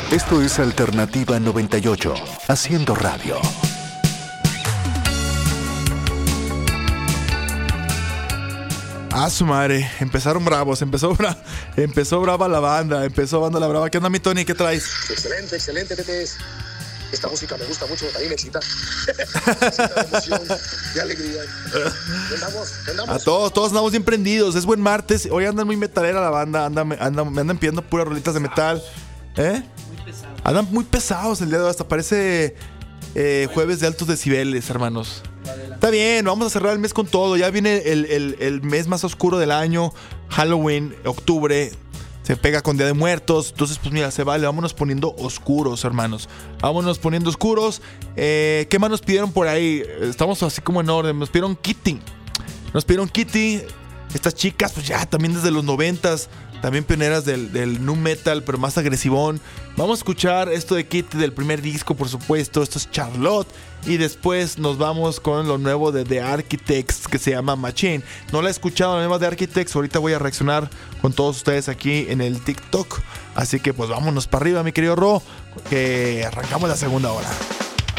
Esto es Alternativa 98, haciendo radio. Su madre, empezaron bravos, empezó brava la banda, empezó banda la brava. ¿Qué onda, mi Tony? ¿Qué traes? Excelente, Tetes. Esta música me gusta mucho, también me excita. Me excita de emoción, de alegría. ¿Andamos? A todos andamos bien prendidos, es buen martes. Hoy andan muy metalera la banda, me andan pidiendo puras rolitas de metal. Andan muy pesados el día de hoy, hasta parece jueves de altos decibeles, hermanos. Está bien, vamos a cerrar el mes con todo. Ya viene el mes más oscuro del año, Halloween, octubre. Se pega con Día de Muertos. Entonces, pues mira, se vale. Vámonos poniendo oscuros, hermanos. Vámonos poniendo oscuros. ¿Qué más nos pidieron por ahí? Estamos así como en orden. Nos pidieron Kitty. Estas chicas, pues ya también desde los 90s. También pioneras del nu metal, pero más agresivón. Vamos a escuchar esto de Kitty del primer disco, por supuesto. Esto es Charlotte. Y después nos vamos con lo nuevo de The Architects, que se llama Machine. No la he escuchado, la nueva de Architects. Ahorita voy a reaccionar con todos ustedes aquí en el TikTok. Así que pues vámonos para arriba, mi querido Ro, que arrancamos la segunda hora.